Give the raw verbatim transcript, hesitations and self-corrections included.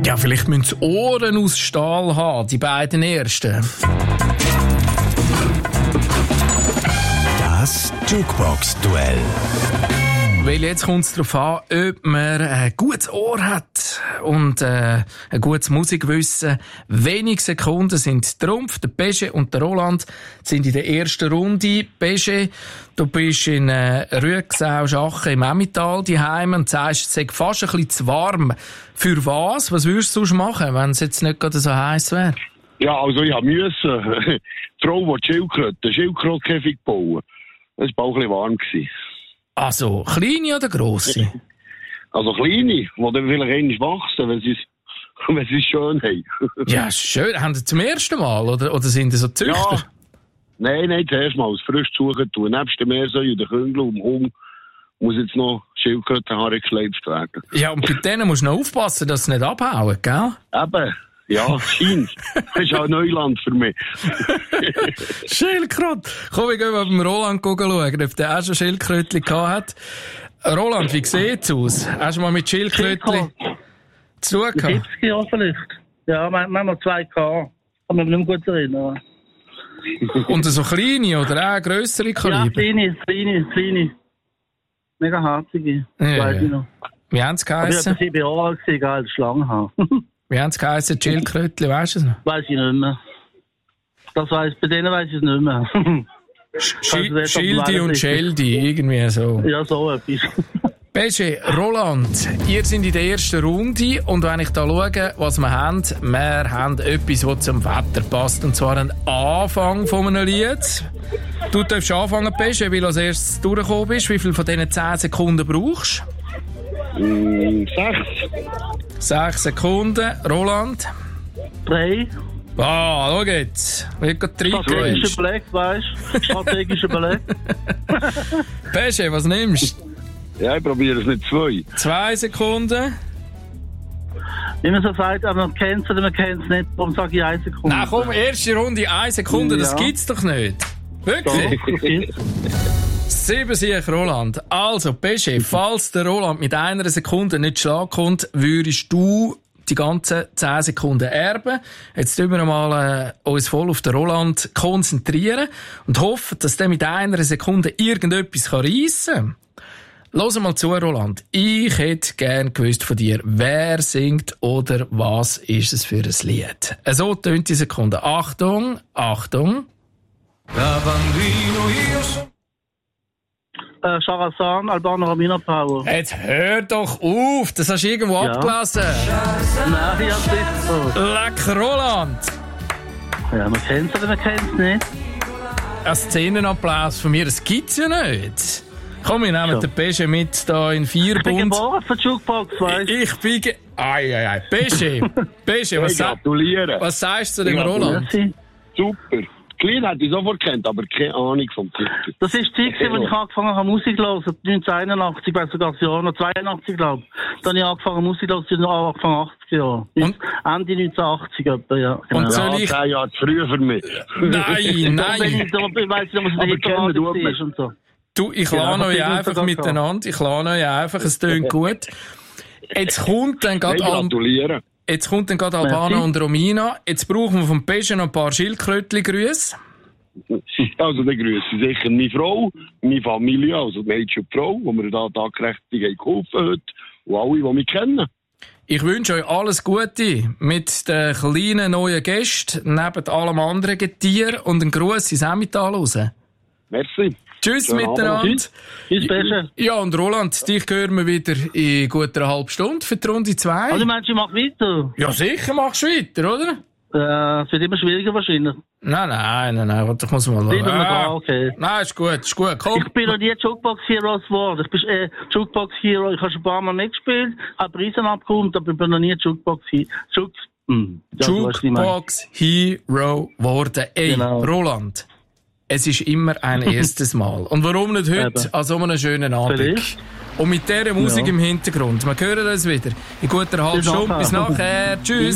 Ja, vielleicht müssen sie Ohren aus Stahl haben, die beiden ersten. Das Jukebox-Duell. Weil jetzt kommt es darauf an, ob man ein gutes Ohr hat und äh, ein gutes Musikwissen. Wenige Sekunden sind der Trumpf, der Pesche und der Roland sind in der ersten Runde. Pesche, du bist in äh, Rüegsau Schachen im Emmental daheim und sagst, es sei fast ein bisschen zu warm. Für was? Was würdest du sonst machen, wenn es jetzt nicht gerade so heiß wäre? Ja, also ich musste die Frau, die Schildkröte, den Schildkrötenkäfig bauen. Das war auch ein bisschen warm. Also, kleine oder grosse? Also kleine, die dann vielleicht einmal wachsen, wenn sie wenn sie es schön haben. Ja, schön. Haben Sie zum ersten Mal, oder, oder sind Sie so Züchter? Ja. Nein, nein, zuerst mal als frisch suchen tun. Nebst dem Meersäu und den Küngel und dem Hund muss jetzt noch Schildkrötenhaare geschleift werden. Ja, und bei denen musst du noch aufpassen, dass sie nicht abhauen, gell? Eben. Ja, scheint. Das ist auch Neuland für mich. Schildkröte. Komm, wir gehen mal beim Roland schauen, ob der auch schon Schildkrötchen gehabt hat. Roland, wie sieht's aus? Hast du mal mit Schildkrötchen zu tun gehabt? siebzig Jahre vielleicht. Ja, manchmal zwei K. Kann mich nicht mehr gut erinnern. Und so kleine oder auch grössere Kaliber? Ja, kleine, kleine, kleine. Mega herzige. Ja, weiß ja. ich noch. Wie haben sie Aber ich geheissen? war sieben Jahre alt, egal, Schlangenhaar. Wie haben sie geheissen? Schildkrötchen, weisst du es noch? Weiß ich nicht mehr. Das weiss, bei denen weiss ich es nicht mehr. Sch- Schildi und Scheldi, irgendwie so. Ja, so etwas. Pesche, Roland, ihr seid in der ersten Runde und wenn ich da schaue, was wir haben, wir haben etwas, das zum Wetter passt, und zwar einen Anfang von einem Lied. Du darfst anfangen, Pesche, weil du als erstes durchgekommen bist. Wie viel von diesen zehn Sekunden brauchst du? Mm, sechs. Sechs Sekunden. Roland? Drei. Ah, schau jetzt. Wie geht drei Strategischer Blick, weißt du? Strategischer Blick. Pesche, was nimmst du? Ja, ich probiere es nicht zwei. Zwei Sekunden. Wie man so sagt, aber man kennt es oder man kennt es nicht, darum sage ich eine Sekunde. Nein, komm, erste Runde, eine Sekunde, das Ja. gibt's doch nicht. Wirklich? Doch, das gibt's. Sieben Sieg, Roland. Also, Pesche, falls der Roland mit einer Sekunde nicht Schlag kommt, würdest du die ganzen zehn Sekunden erben. Jetzt tun wir mal äh, uns voll auf den Roland konzentrieren und hoffen, dass der mit einer Sekunde irgendetwas reissen kann. Lass mal zu, Roland. Ich hätte gern gewusst von dir, wer singt oder was ist es für ein Lied. So tönt die Sekunde. Achtung, Achtung. Äh, Charazan, Albano Ramina Power. Jetzt hör doch auf, das hast du irgendwo Ja. abgelesen. Nein, ja, sicher so. Leck, Roland. Ja, man kennt es oder man kennt es nicht. Ein Szenenapplaus von mir, das gibt's ja nicht. Komm, wir nehmen Ja. den Pesche mit da in vier Ich bin Bund. geboren für die Jukebox, weißt du? Ich bin... Ge- ei, ei, ei. Pesche, Pesche, was, Ich sa- gratuliere. was sagst du zu dem Ja, Roland? Merci. Super. Klein hätte ich sofort kennt, aber keine Ahnung vom Titel. Das ist die Zeit, als ich angefangen habe, Musik zu hören. neunzehnhunderteinundachtzig, ich weiß sogar das Jahr noch, zweiundachtzig, glaube ich. Dann habe ich angefangen, Musik zu hören, Anfang achtziger Jahre. Und? Ende neunzehnhundert etwa, ja. Genau. Und so- Ja, Soll ich- zehn Jahre zu früh für mich. Nein, Wenn nein. ich, da- ich weiss nicht, was Aber der kennen Hitlerradio tut man. ist und so. Du, ich Ja, lade das euch ist uns einfach sogar miteinander. Ich lade euch einfach, es tönt gut. Jetzt kommt dann Ich gerade Al- gratuliere. jetzt kommt dann gerade Albano Merci. und Romina. Jetzt brauchen wir vom Pesche noch ein paar Schildkrötli-Grüße. Also, dann grüße ich sicher meine Frau, meine Familie, also die Mädchen und die Frau, die mir da tagkräftig haben geholfen heute, und alle, die mich kennen. Ich wünsche euch alles Gute mit den kleinen neuen Gästen, neben allem anderen Getier und einen Gruß ins Emmental raus. Merci. Tschüss Schönen miteinander. Abend. Tschüss, Pesche. Ja, und Roland, dich hören wir wieder in gut einer halben Stunde für die Runde zwei. Also, meinst du, ich mach weiter? Ja, sicher machst du weiter, oder? Äh, es wird immer schwieriger wahrscheinlich. Nein, nein, nein, nein, warte, ich muss mal... Bleiben wir Ah, da, okay. Nein, ist gut, ist gut, komm. Ich bin noch nie Jukebox Hero geworden. Ich bin äh, Jukebox Hero. Ich habe schon ein paar Mal mitgespielt, habe Preise abgeholt, aber ich bin noch nie Jukebox Hero. Juk hm. ja, du weißt, wie ich meine. Jukebox Hero geworden. Ey, Genau. Roland, es ist immer ein erstes Mal. Und warum nicht heute, Eben. an so einem schönen Abend? Vielleicht. Und mit dieser Musik Ja. im Hintergrund. Wir hören uns wieder in guter halben Bis Stunde. nachher. Bis nachher. Tschüss.